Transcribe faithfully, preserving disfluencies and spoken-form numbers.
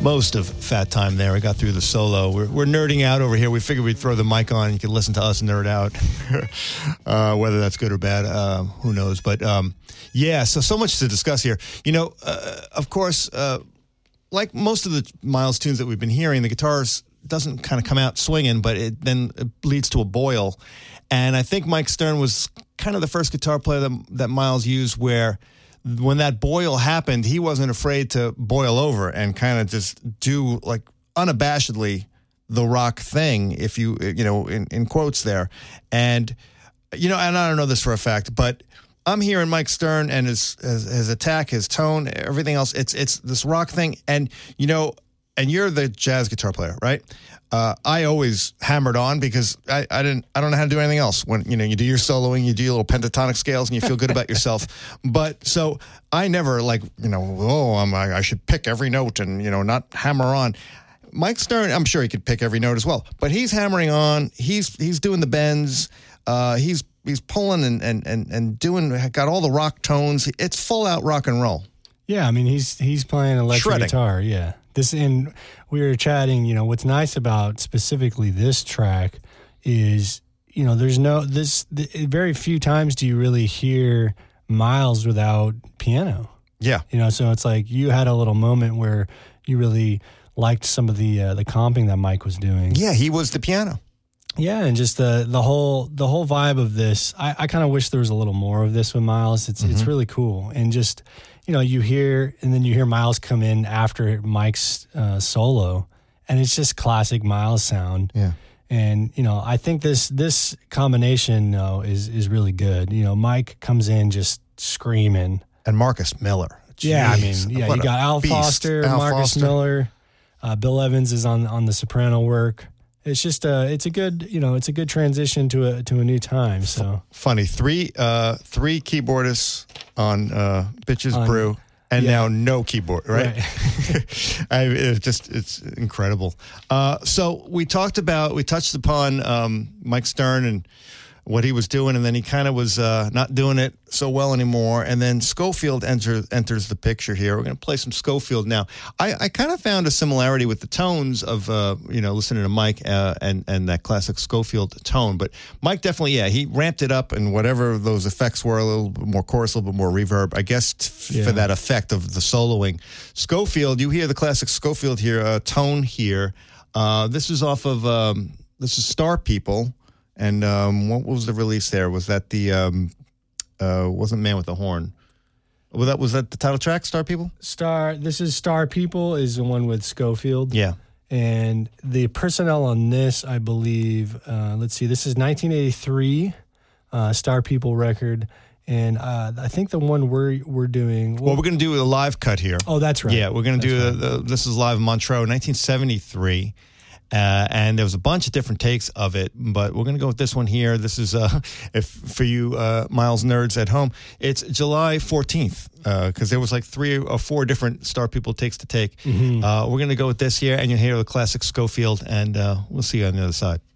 most of Fat Time there. I got through the solo. We're, we're nerding out over here. We figured we'd throw the mic on. You could listen to us nerd out. uh, whether that's good or bad, uh, who knows. But, um, yeah, so, so much to discuss here. You know, uh, of course, uh, like most of the Miles tunes that we've been hearing, the guitars doesn't kind of come out swinging, but it then it leads to a boil. And I think Mike Stern was kind of the first guitar player that, that Miles used where when that boil happened, he wasn't afraid to boil over and kind of just do like unabashedly the rock thing, if you, you know, in, in quotes there. And, you know, and I don't know this for a fact, but I'm hearing Mike Stern and his, his, his attack, his tone, everything else. It's, it's this rock thing. And, you know, and you're the jazz guitar player, right? Uh, I always hammered on because I, I didn't I don't know how to do anything else. When you know you do your soloing, you do your little pentatonic scales, and you feel good about yourself. But so I never like you know oh I'm, I should pick every note and you know not hammer on. Mike Stern, I'm sure he could pick every note as well, but he's hammering on. He's he's doing the bends. Uh, he's he's pulling and, and and and doing got all the rock tones. It's full out rock and roll. Yeah, I mean he's he's playing electric Shredding. guitar. Yeah. This and we were chatting, you know, what's nice about specifically this track is, you know, there's no, this, the, very few times do you really hear Miles without piano. Yeah. You know, so it's like you had a little moment where you really liked some of the, uh, the comping that Mike was doing. Yeah, he was the piano. Yeah, and just the the whole the whole vibe of this, I, I kind of wish there was a little more of this with Miles. It's mm-hmm. it's really cool, and just you know you hear and then you hear Miles come in after Mike's uh, solo, and it's just classic Miles sound. Yeah, and you know I think this this combination though is is really good. You know Mike comes in just screaming, and Marcus Miller. Jeez, yeah, I mean yeah, you got Al beast. Foster, Al Marcus Foster. Miller, uh, Bill Evans is on on the soprano work. It's just a, it's a good, you know, it's a good transition to a to a new time. So funny, three uh, three keyboardists on uh, Bitches on, Brew, and yeah. now no keyboard, right? right. I, it's just it's incredible. Uh, so we talked about, we touched upon um, Mike Stern and what he was doing, and then he kind of was uh, not doing it so well anymore. And then Scofield enters enters the picture here. We're going to play some Scofield now. I, I kind of found a similarity with the tones of, uh, you know, listening to Mike uh, and, and that classic Scofield tone. But Mike definitely, yeah, he ramped it up, and whatever those effects were, a little bit more chorus, a little bit more reverb, I guess, t- yeah. for that effect of the soloing. Scofield, you hear the classic Scofield here, uh, tone here. Uh, this is off of, um, this is Star People. And um, what was the release there? Was that the um, uh, wasn't Man with the Horn? Was that was that the title track? Star People. Star. This is Star People is the one with Scofield. Yeah. And the personnel on this, I believe. Uh, let's see. This is nineteen eighty-three, uh, Star People record, and uh, I think the one we're we're doing. Well, well we're going to do a live cut here. Oh, that's right. Yeah, we're going to do right. the, the, this is live in Montreux, nineteen seventy-three. Uh, and there was a bunch of different takes of it, but we're going to go with this one here. This is, uh, if for you uh, Miles nerds at home, it's July fourteenth, because uh, there was like three or four different Star People takes to take. Mm-hmm. Uh, we're going to go with this here, and you'll hear the classic Scofield, and uh, we'll see you on the other side.